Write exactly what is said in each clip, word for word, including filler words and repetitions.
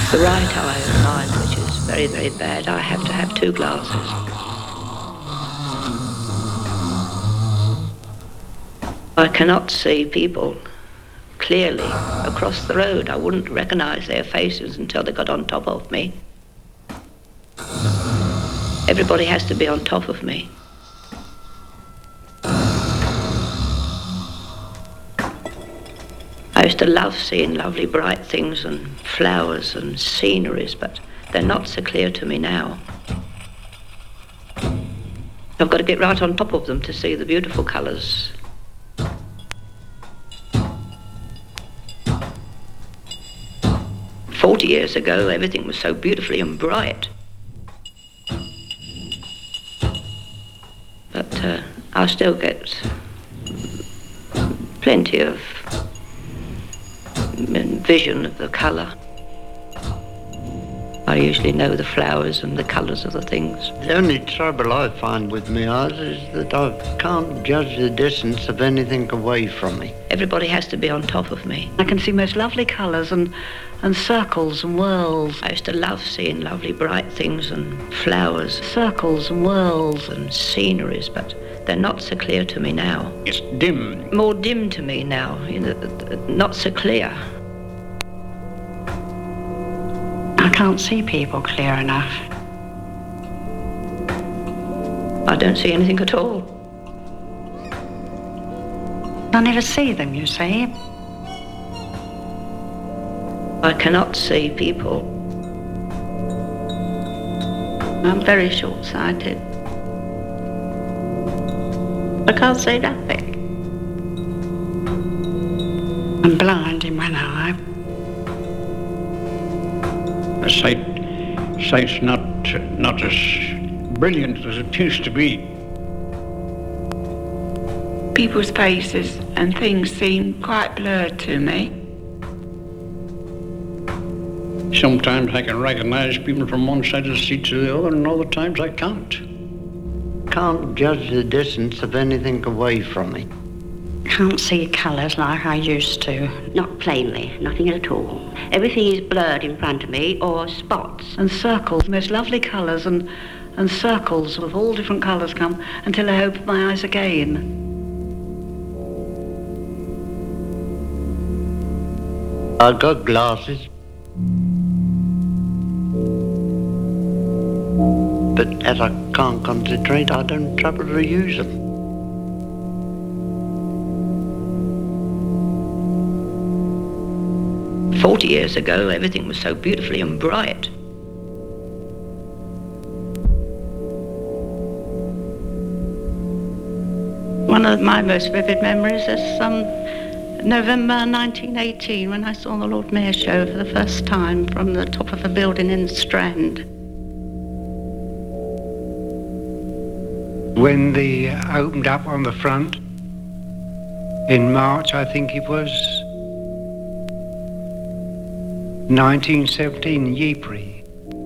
The right eye of mine, which is very, very bad, I have to have two glasses. I cannot see people clearly across the road. I wouldn't recognise their faces until they got on top of me. Everybody has to be on top of me. I used to love seeing lovely bright things and flowers and sceneries, but they're not so clear to me now. I've got to get right on top of them to see the beautiful colours. Forty years ago, everything was so beautifully and bright. But uh, I still get plenty of vision of the colour. I usually know the flowers and the colours of the things. The only trouble I find with my eyes is that I can't judge the distance of anything away from me. Everybody has to be on top of me. I can see most lovely colours and, and circles and whirls. I used to love seeing lovely bright things and flowers. Circles and whirls. And sceneries, but they're not so clear to me now. It's dim. More dim to me now, you know, not so clear. I can't see people clear enough. I don't see anything at all. I never see them, you see. I cannot see people. I'm very short-sighted. I can't see nothing. I'm blind in one eye. The sight, sight's not, not as brilliant as it used to be. People's faces and things seem quite blurred to me. Sometimes I can recognise people from one side of the street to the other, and other times I can't. Can't judge the distance of anything away from me. Can't see colours like I used to. Not plainly, nothing at all. Everything is blurred in front of me, or spots. And circles, most lovely colours and, and circles of all different colours come until I open my eyes again. I've got glasses. But as I can't concentrate, I don't trouble to use them. Forty years ago, everything was so beautifully and bright. One of my most vivid memories is um, November nineteen eighteen, when I saw the Lord Mayor show for the first time from the top of a building in the Strand. When they opened up on the front, in March, I think it was, nineteen seventeen in Ypres.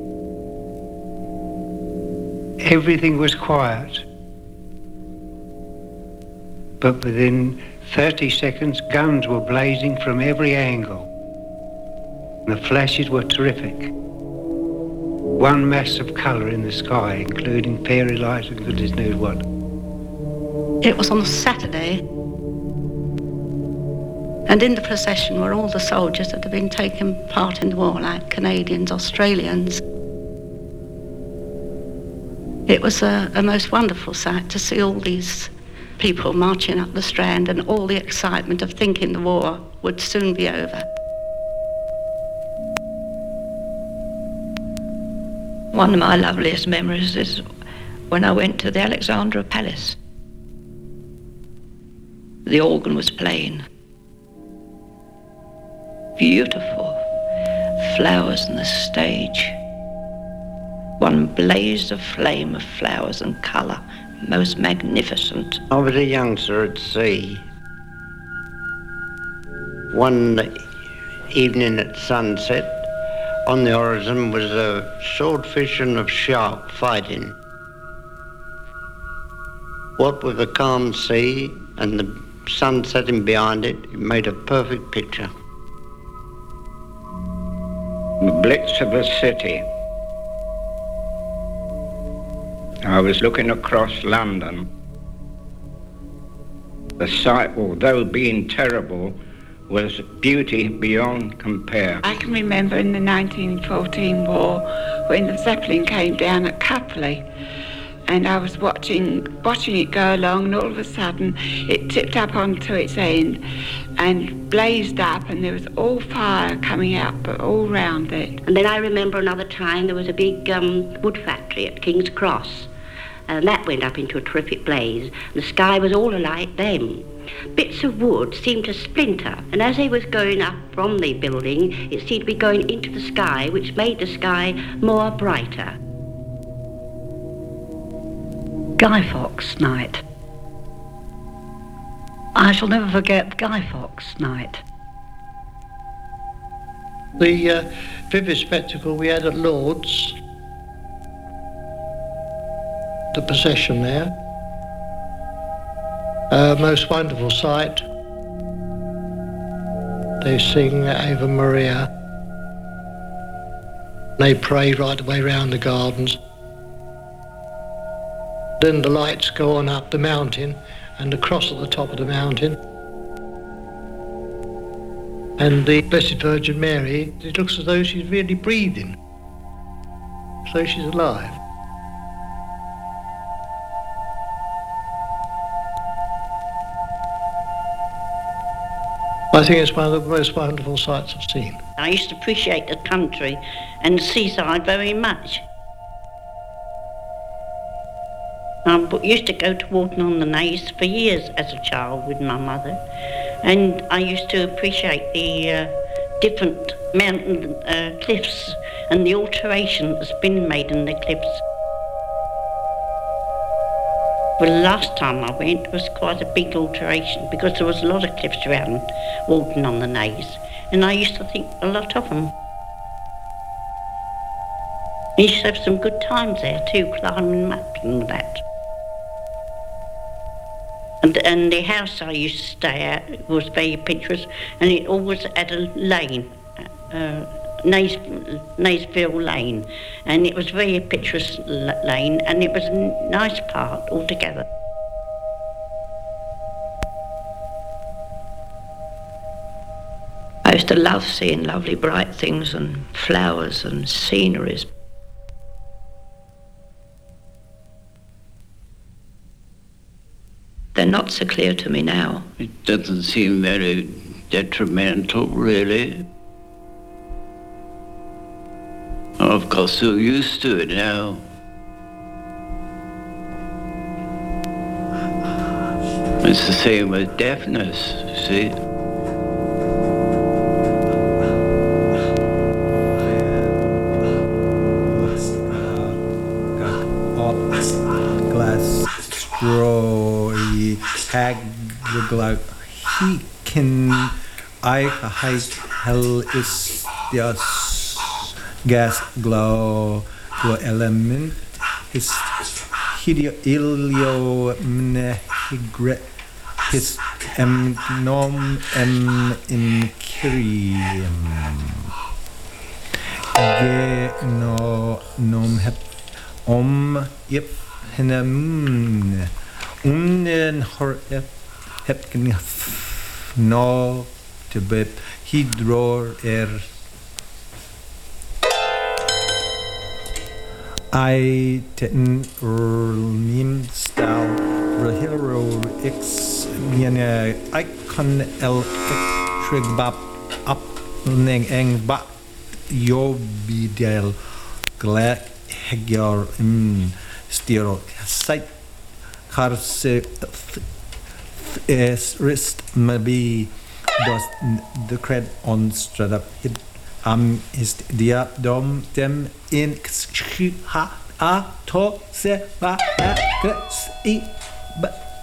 Everything was quiet. But within thirty seconds, guns were blazing from every angle. The flashes were terrific. One mass of colour in the sky, including fairy lights and goodness knows what. It was on a Saturday. And in the procession were all the soldiers that had been taking part in the war, like Canadians, Australians. It was a, a most wonderful sight to see all these people marching up the Strand and all the excitement of thinking the war would soon be over. One of my loveliest memories is when I went to the Alexandra Palace. The organ was playing. Beautiful flowers on the stage. One blaze of flame of flowers and colour, most magnificent. I was a youngster at sea. One evening at sunset, on the horizon was a swordfish and a shark fighting. What with a calm sea and the sun setting behind it, it made a perfect picture. The blitz of a city. I was looking across London. The sight, although being terrible, was beauty beyond compare. I can remember in the nineteen fourteen war when the Zeppelin came down at Copley, and I was watching watching it go along, and all of a sudden it tipped up onto its end and blazed up, and there was all fire coming out but all round it. And then I remember another time there was a big um, wood factory at King's Cross, and that went up into a terrific blaze. The sky was all alight then. Bits of wood seemed to splinter, and as they was going up from the building, it seemed to be going into the sky, which made the sky more brighter. Guy Fawkes night. I shall never forget Guy Fawkes night. The uh, vivid spectacle we had at Lord's, the procession there, uh, most wonderful sight. They sing Ave Maria. They pray right the way round the gardens. Then the lights go on up the mountain and the cross at the top of the mountain. And the Blessed Virgin Mary, it looks as though she's really breathing, as though she's alive. I think it's one of the most wonderful sights I've seen. I used to appreciate the country and the seaside very much. I used to go to Walton-on-the-Naze for years as a child with my mother, and I used to appreciate the uh, different mountain uh, cliffs and the alteration that's been made in the cliffs. Well, the last time I went was quite a big alteration because there was a lot of cliffs around Walton-on-the-Naze, and I used to think a lot of them. I used to have some good times there too, climbing them up and that. And, and the house I used to stay at was very picturesque, and it always had a lane, uh, Naze, Nazeville Lane, and it was very picturesque lane, and it was a nice part altogether. I used to love seeing lovely bright things and flowers and sceneries. They're not so clear to me now. It doesn't seem very detrimental, really. Of course, so used to it now. It's the same with deafness, you see. Roy Haglow he can I hide hell is just gas glow glow element his hidio ilio mnehigre his em nom em in kirium ge no nom hep om yep Henam unnen hor hep no to bet hydror er I ten nim style hero x yene icon electric bap up neng eng ba yo bidel glad hegyor im Stiro sight cars is wrist maybe does the cred on straight up hit um is dia dom dem in ha a to se ba a i